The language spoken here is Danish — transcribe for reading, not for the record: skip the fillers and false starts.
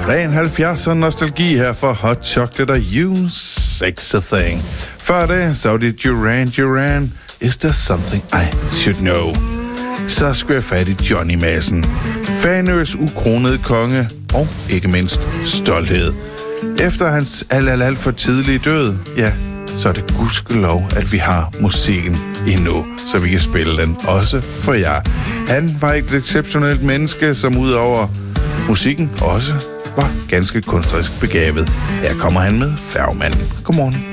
Ren 70'er nostalgi her for Hot Chocolate og You, Sex a Thing. Før det, så var det Duran Duran, Is There Something I Should Know. Så skulle jeg fat i Johnny Madsen, Fanøs ukronede konge og ikke mindst stolthed. Efter hans alt for tidlige død, ja, så er det gudskelov, at vi har musikken endnu, så vi kan spille den også for jer. Han var et exceptionelt menneske, som udover musikken også var ganske kunstnerisk begavet. Her kommer han med Færgemanden. Godmorgen.